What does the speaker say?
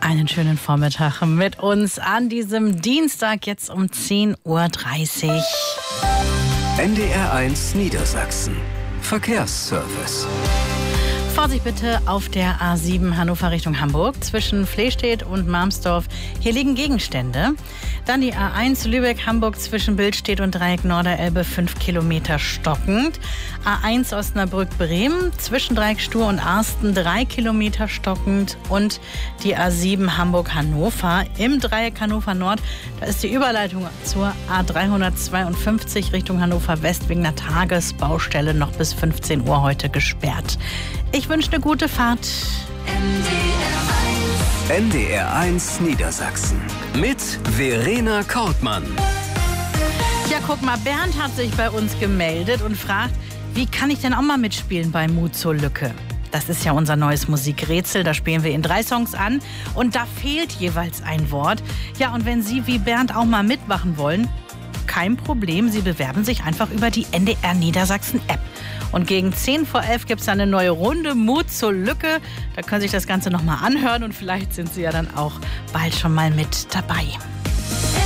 Einen schönen Vormittag mit uns an diesem Dienstag, jetzt um 10.30 Uhr. NDR1 Niedersachsen. Verkehrsservice. Vorsicht bitte auf der A7 Hannover Richtung Hamburg zwischen Flehstedt und Marmsdorf. Hier liegen Gegenstände. Dann die A1 Lübeck-Hamburg zwischen Billstedt und Dreieck Norderelbe 5 Kilometer stockend. A1 Osnabrück-Bremen zwischen Dreieck Stur und Arsten 3 Kilometer stockend. Und die A7 Hamburg-Hannover im Dreieck Hannover Nord. Da ist die Überleitung zur A352 Richtung Hannover West wegen einer Tagesbaustelle noch bis 15 Uhr heute gesperrt. Ich wünsche eine gute Fahrt. NDR1 Niedersachsen mit Verena Kortmann. Ja, guck mal, Bernd hat sich bei uns gemeldet und fragt, wie kann ich denn auch mal mitspielen bei Mut zur Lücke? Das ist ja unser neues Musikrätsel, da spielen wir in 3 Songs an und da fehlt jeweils ein Wort. Ja, und wenn Sie wie Bernd auch mal mitmachen wollen, kein Problem, Sie bewerben sich einfach über die NDR Niedersachsen App. Und gegen 10 vor 11 gibt es eine neue Runde Mut zur Lücke. Da können Sie sich das Ganze nochmal anhören und vielleicht sind Sie ja dann auch bald schon mal mit dabei.